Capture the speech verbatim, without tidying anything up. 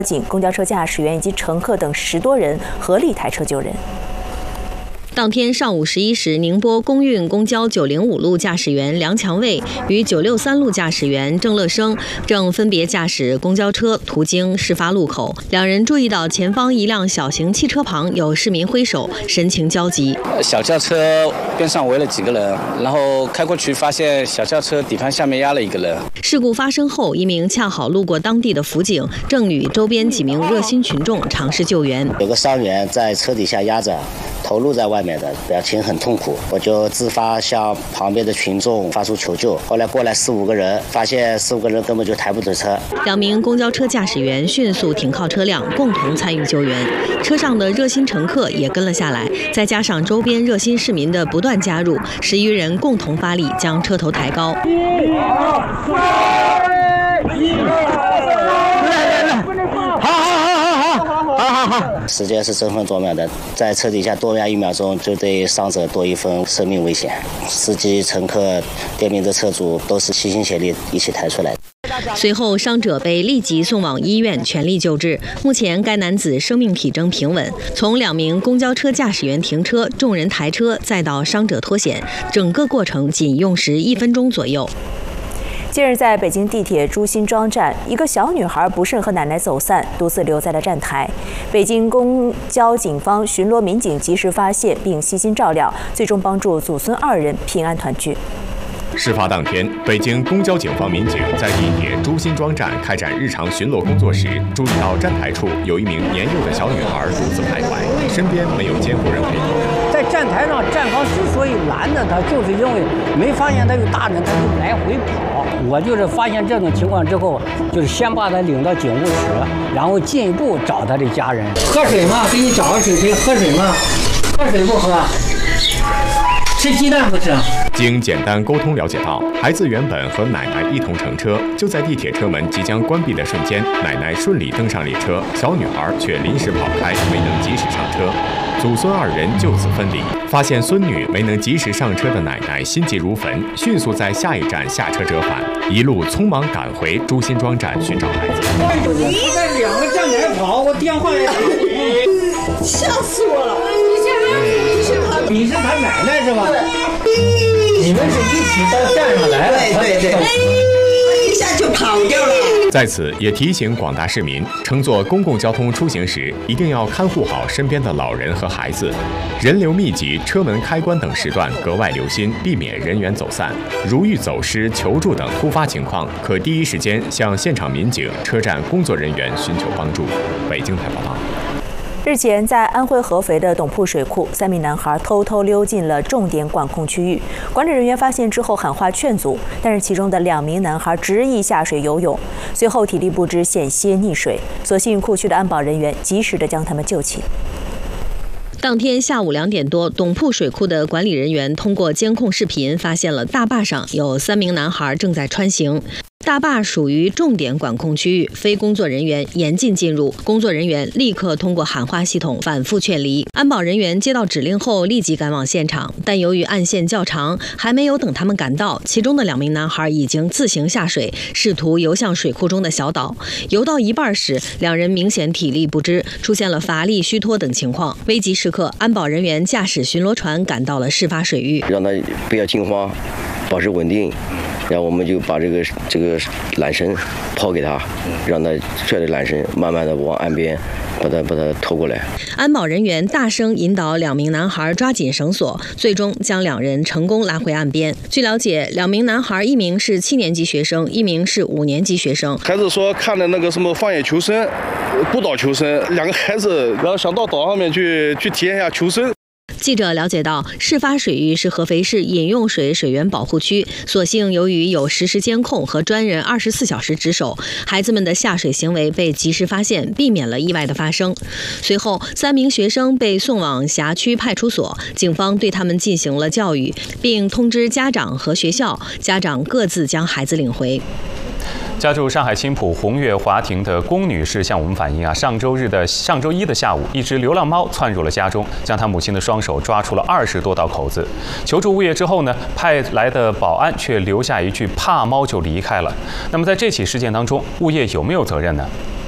警、公交车驾驶员以及乘客等十多人合力抬车救人。 当天上午十一时，宁波公运公交九零五路驾驶员梁强卫与九六三路驾驶员郑乐生正分别驾驶公交车途经事发路口，两人注意到前方一辆小型汽车旁有市民挥手，神情焦急。 小轿车边上围了几个人，然后开过去发现小轿车底盘下面压了一个人。 事故发生后，一名恰好路过当地的辅警正与周边几名热心群众尝试救援。 有个伤员在车底下压着，头露在外面的，表情很痛苦，我就自发向旁边的群众发出求救。后来过来四五个人，发现四五个人根本就抬不动车。 两名公交车驾驶员迅速停靠车辆，共同参与救援。车上的热心乘客也跟了下来，再加上周边热心市民的不断加入，十余人共同发力将车头抬高。一二三，一二三，好好好好好好好。 时间是争分夺秒的，在车底下多压一秒钟，就对伤者多一分生命危险。司机、乘客、店面的车主都是齐心协力一起抬出来的。 随后，伤者被立即送往医院全力救治。目前，该男子生命体征平稳。从两名公交车驾驶员停车、众人抬车，再到伤者脱险，整个过程仅用时一分钟左右。 近日，在北京地铁朱辛庄站，一个小女孩不慎和奶奶走散，独自留在了站台。北京公交警方巡逻民警及时发现并悉心照料，最终帮助祖孙二人平安团聚。 事发当天，北京公交警方民警在地铁朱辛庄站开展日常巡逻工作时，注意到站台处有一名年幼的小女孩独自徘徊，身边没有监护人陪同。 在站台上，站方之所以拦着她，就是因为没发现她有大人，她就来回跑。我就是发现这种情况之后，就是先把她领到警务室，然后进一步找她的家人。喝水吗？给你找个水瓶，喝水吗？喝水不喝？吃鸡蛋不吃？ 经简单沟通了解到，孩子原本和奶奶一同乘车，就在地铁车门即将关闭的瞬间，奶奶顺利登上列车，小女孩却临时跑开，没能及时上车。祖孙二人就此分离。发现孙女没能及时上车的奶奶心急如焚，迅速在下一站下车折返，一路匆忙赶回朱辛庄站寻找孩子。 你在两个站台跑，我电话也打不通， 吓死我了！ 你是他奶奶是吧？你们是一起到站上来了， 对对对，一下就跑掉了。 在此也提醒广大市民，乘坐公共交通出行时，一定要看护好身边的老人和孩子。人流密集、车门开关等时段格外留心，避免人员走散。如遇走失、求助等突发情况，可第一时间向现场民警、车站工作人员寻求帮助。北京台报道。 日前，在安徽合肥的董铺水库，三名男孩偷偷溜进了重点管控区域。管理人员发现之后喊话劝阻，但是其中的两名男孩执意下水游泳，随后体力不支险些溺水，所幸库区的安保人员及时的将他们救起。 当天下午两点多，董铺水库的管理人员通过监控视频发现了大坝上有三名男孩正在穿行。大坝属于重点管控区域，非工作人员严禁进入。工作人员立刻通过喊话系统反复劝离。安保人员接到指令后立即赶往现场，但由于岸线较长，还没有等他们赶到，其中的两名男孩已经自行下水，试图游向水库中的小岛。游到一半时，两人明显体力不支，出现了乏力、虚脱等情况。危急时刻，安保人员驾驶巡逻船赶到了事发水域， 让他不要惊慌，保持稳定。然后我们就把这个这个缆绳抛给他，让他拽着缆绳慢慢的往岸边把他把他拖过来。 安保人员大声引导两名男孩抓紧绳索，最终将两人成功拉回岸边。据了解，两名男孩一名是七年级学生，一名是五年级学生。 孩子说看了那个什么放眼求生、孤岛求生，两个孩子然后想到岛上面去去体验一下求生。 记者了解到，事发水域是合肥市饮用水水源保护区，所幸由于有实时监控和专人二十四小时值守，孩子们的下水行为被及时发现，避免了意外的发生。随后，三名学生被送往辖区派出所，警方对他们进行了教育，并通知家长和学校，家长各自将孩子领回。 家住上海青浦宏悦华庭的龚女士向我们反映啊，上周日的上周一的下午，一只流浪猫窜入了家中，将她母亲的双手抓出了二十多道口子。求助物业之后呢，派来的保安却留下一句“怕猫”就离开了。那么在这起事件当中，物业有没有责任呢？